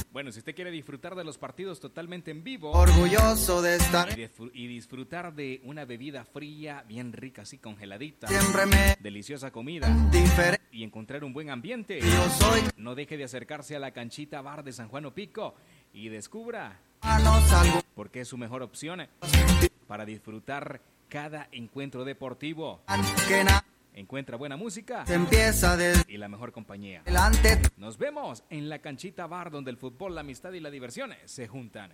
Bueno, si usted quiere disfrutar de los partidos totalmente en vivo, orgulloso de estar y disfrutar de una bebida fría, bien rica, así congeladita, siempre me deliciosa comida diferente. y encontrar un buen ambiente, Yo soy no deje de acercarse a la Canchita Bar de San Juan Opico y descubra por qué es su mejor opción para disfrutar cada encuentro deportivo. que nada Encuentra buena música se empieza desde y la mejor compañía. delante. Nos vemos en la Canchita Bar, donde el fútbol, la amistad y la diversión se juntan.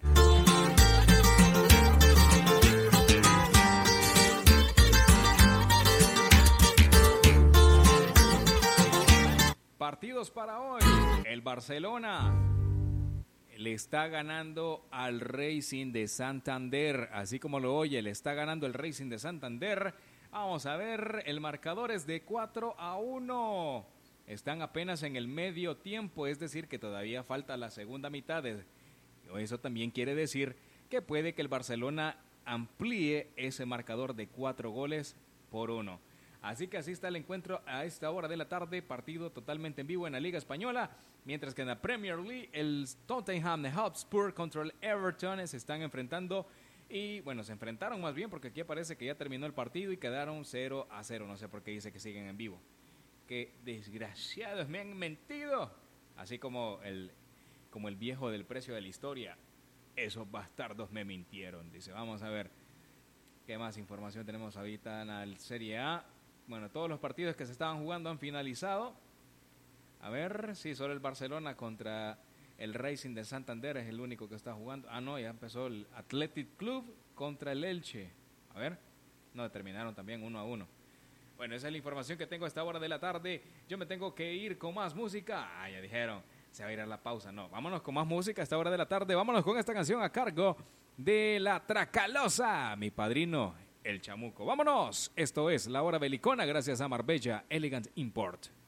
Partidos para hoy. El Barcelona le está ganando al Racing de Santander, así como lo oye, le está ganando el Racing de Santander. Vamos a ver, el marcador es de 4-1. Están apenas en el medio tiempo, es decir, que todavía falta la segunda mitad. Eso también quiere decir que puede que el Barcelona amplíe ese marcador de 4-1. Así que así está el encuentro a esta hora de la tarde, partido totalmente en vivo en la Liga Española, mientras que en la Premier League el Tottenham Hotspur contra el Everton se están enfrentando. Y bueno, se enfrentaron más bien porque aquí parece que ya terminó el partido y quedaron 0-0. No sé por qué dice que siguen en vivo. Qué desgraciados, me han mentido. Así como el viejo del precio de la historia. Esos bastardos me mintieron. Dice, vamos a ver qué más información tenemos ahorita en la Serie A. Bueno, todos los partidos que se estaban jugando han finalizado. A ver, sí, solo el Barcelona contra el Racing de Santander es el único que está jugando. Ah, no, ya empezó el Athletic Club contra el Elche. A ver, no, terminaron también 1-1. Bueno, esa es la información que tengo a esta hora de la tarde. Yo me tengo que ir con más música. Ah, ya dijeron, se va a ir a la pausa. No, vámonos con más música a esta hora de la tarde. Vámonos con esta canción a cargo de La Tracalosa, mi padrino, el Chamuco. Vámonos, esto es La Hora Belicona, gracias a Marbella Elegant Import.